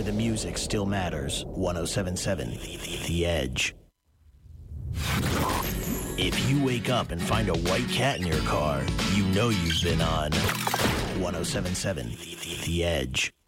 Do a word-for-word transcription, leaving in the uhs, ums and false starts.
where the music still matters. one oh seven point seven The Edge. If you wake up and find a white cat in your car, you know you've been on one oh seven point seven The Edge.